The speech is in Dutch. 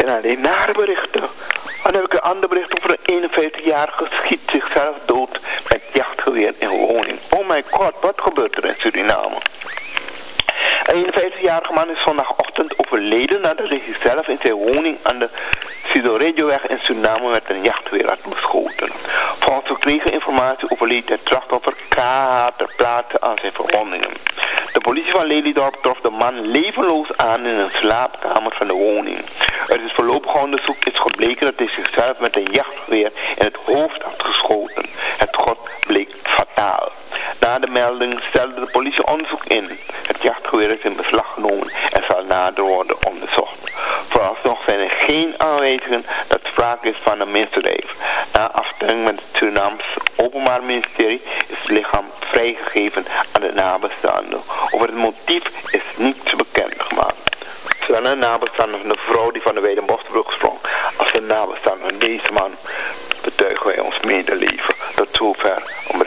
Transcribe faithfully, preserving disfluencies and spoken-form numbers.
zijn alleen nare berichten. En dan heb ik een ander bericht over een eenenvijftigjarige schiet zichzelf dood met jachtgeweer in woning. Oh my god, wat gebeurt er in Suriname? Een eenenvijftigjarige man is zondagochtend overleden nadat hij zichzelf in zijn woning aan de Sidoregioweg in Suriname met een jachtgeweer had beschoten. Volgens verkregen informatie overleed het slachtoffer K H ter plaatse aan zijn verwondingen. De politie van Lelydorp trof de man levenloos aan in een slaapkamer van de woning. Uit het voorlopige onderzoek is gebleken dat hij zichzelf met een jachtgeweer in het hoofd had geschoten. Het schot bleek fataal. Na de melding stelde de politie onderzoek in. Het jachtgeweer is in beslag genomen en zal nader worden onderzocht. Vooralsnog zijn er geen aanwijzingen dat sprake is van een misdrijf. Na afstemming met het Surinaams Openbaar Ministerie is het lichaam vrijgegeven aan de nabestaanden. Over het motief is niets bekend gemaakt. Zowel een nabestaande van de vrouw die van de Weidenbosbrug sprong als de nabestaande van deze man betuigen wij ons medeleven. Tot zover om